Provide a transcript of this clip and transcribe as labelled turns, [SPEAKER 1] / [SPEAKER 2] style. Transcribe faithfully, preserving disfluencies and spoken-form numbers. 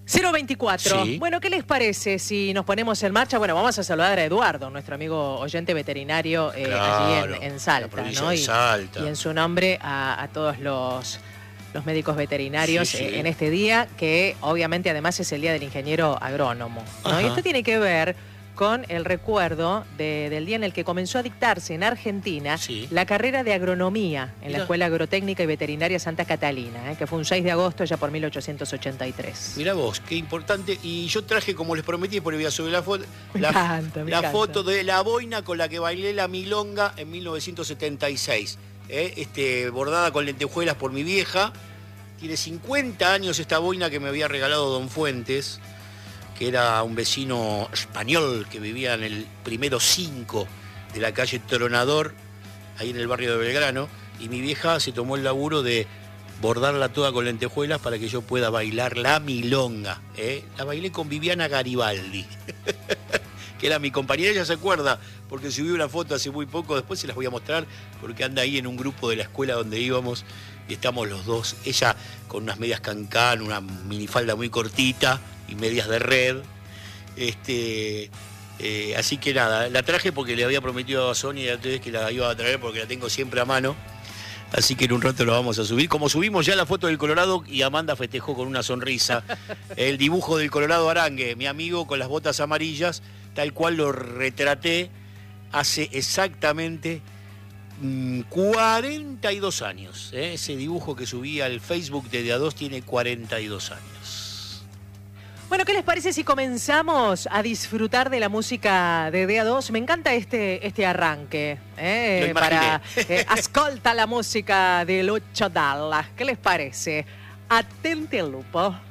[SPEAKER 1] cero veinticuatro.
[SPEAKER 2] Sí.
[SPEAKER 1] Bueno, ¿qué les parece si nos ponemos en marcha? Bueno, vamos a saludar a Eduardo, nuestro amigo oyente veterinario eh,
[SPEAKER 2] Claro,
[SPEAKER 1] allí en, en Salta,
[SPEAKER 2] la provincia
[SPEAKER 1] ¿no?
[SPEAKER 2] de
[SPEAKER 1] Y,
[SPEAKER 2] Salta.
[SPEAKER 1] y en su nombre a, a todos los, los médicos veterinarios
[SPEAKER 2] Sí, sí.
[SPEAKER 1] eh, en este día, que obviamente además es el Día del Ingeniero Agrónomo, ¿no?
[SPEAKER 2] Ajá.
[SPEAKER 1] Y esto tiene que ver con el recuerdo de, del día en el que comenzó a dictarse en Argentina
[SPEAKER 2] Sí.
[SPEAKER 1] la carrera de agronomía en
[SPEAKER 2] Mirá.
[SPEAKER 1] la Escuela Agrotécnica y Veterinaria Santa Catalina, ¿eh? Que fue un seis de agosto ya por mil ochocientos ochenta y tres.
[SPEAKER 2] Mirá vos, qué importante. Y yo traje, como les prometí, por voy a subir la foto,
[SPEAKER 1] Me
[SPEAKER 2] la,
[SPEAKER 1] encanta, me
[SPEAKER 2] la
[SPEAKER 1] encanta.
[SPEAKER 2] foto de la boina con la que bailé la milonga en mil novecientos setenta y seis. ¿eh? Este, bordada con lentejuelas por mi vieja. Tiene cincuenta años esta boina que me había regalado Don Fuentes, que era un vecino español que vivía en el primero cinco de la calle Tronador, ahí en el barrio de Belgrano, y mi vieja se tomó el laburo de bordarla toda con lentejuelas para que yo pueda bailar la milonga. ¿eh? La bailé con Viviana Garibaldi, que era mi compañera, ella se acuerda, porque subí una foto hace muy poco, después se las voy a mostrar, porque anda ahí en un grupo de la escuela donde íbamos, y estamos los dos, ella con unas medias cancán, una minifalda muy cortita, y medias de red. Este, eh, así que nada, la traje porque le había prometido a Sonia antes que la iba a traer porque la tengo siempre a mano. Así que en un rato lo vamos a subir. Como subimos ya la foto del Colorado y Amanda festejó con una sonrisa. El dibujo del Colorado Arangue, mi amigo con las botas amarillas, tal cual lo retraté hace exactamente mmm, cuarenta y dos años. ¿eh? Ese dibujo que subí al Facebook de De A dos tiene cuarenta y dos años.
[SPEAKER 1] Bueno, ¿qué les parece si comenzamos a disfrutar de la música de D A dos? Me encanta este, este arranque. ¿eh?
[SPEAKER 2] Lo
[SPEAKER 1] Para
[SPEAKER 2] imaginé.
[SPEAKER 1] eh, ascolta la música de Lucho Dalla. ¿Qué les parece? Atente al lupo.